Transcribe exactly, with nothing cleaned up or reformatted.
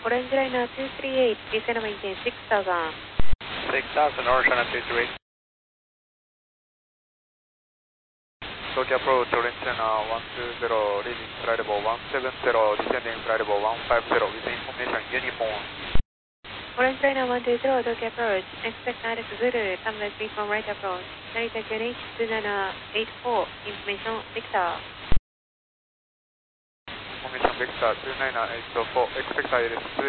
Orange Liner two three eight, descend maintain six thousand. six thousand, Orange Liner two three eight. Tokyo approach, Orange Liner one two zero, leading flight level one seven zero, descending flight level one five zero, with information uniform. Orange Liner one two zero, Tokyo approach, expect Alex Zulu, come let's be from right approach. Narita Unit two nine eight four, information Victor. Information Victor two nine eight four, expect Alex Zulu.